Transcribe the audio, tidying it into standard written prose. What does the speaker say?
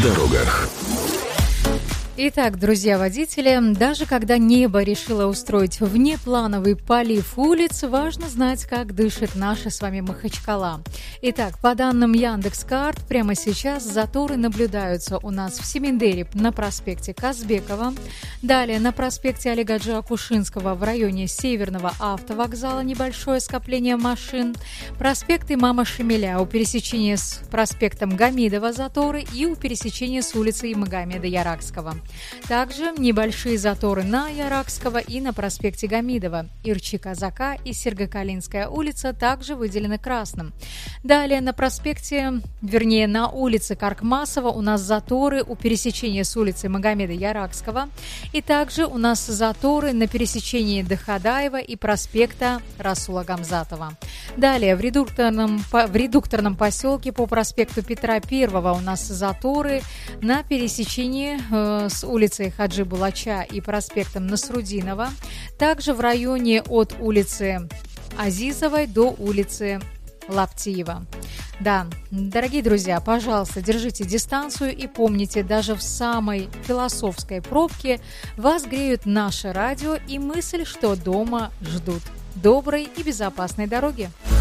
дорогах. Итак, друзья водители, даже когда небо решило устроить внеплановый полив улиц, важно знать, как дышит наша с вами Махачкала. Итак, по данным Яндекс.Карт, прямо сейчас заторы наблюдаются у нас в Семендере на проспекте Казбекова, далее на проспекте Алигаджи Акушинского в районе Северного автовокзала небольшое скопление машин, проспект Имама Шамиля у пересечения с проспектом Гамидова заторы и у пересечения с улицей Магомеда Яракского. Также небольшие заторы на Яракского и на проспекте Гамидова. Ирчи-Казака и Сергокалинская улица также выделены красным. Далее на на улице Каркмасова у нас заторы у пересечения с улицей Магомеда Яракского. И также у нас заторы на пересечении Дахадаева и проспекта Расула Гамзатова. Далее в редукторном поселке по проспекту Петра I у нас заторы на пересечении с улицей Хаджи Булача и проспектом Насрудинова. Также в районе от улицы Азизовой до улицы Лаптиева. Да, дорогие друзья, пожалуйста, держите дистанцию и помните, даже в самой философской пробке вас греют наше радио и мысль, что дома ждут. Доброй и безопасной дороги!